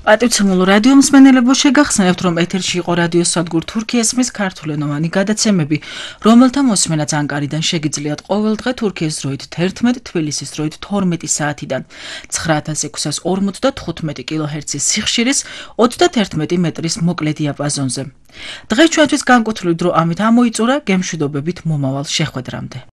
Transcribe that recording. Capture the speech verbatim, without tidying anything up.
პატივცემულ რადიო მსმენელებო, შეგახსენებთ, რომ ეთერში იყო რადიო სადგურ თურქია ესმის ქართულენოვანი გადაცემები, რომელთა მოსმენაც ანკარიდან შეგიძლიათ ყოველდღე თურქიის დროით თერთმეტ, თბილისის დროით თორმეტი საათიდან ცხრა ათას ექვსას ორმოცდათხუთმეტი კილოჰერცის სიხშირის ოცდათერთმეტი მეტრის მოკლე დიაპაზონზე. დღეს ჩვენთვის განკუთვნილი დრო ამით ამოიწურა, გემშვიდობებით მომავალ შეხვედრამდე.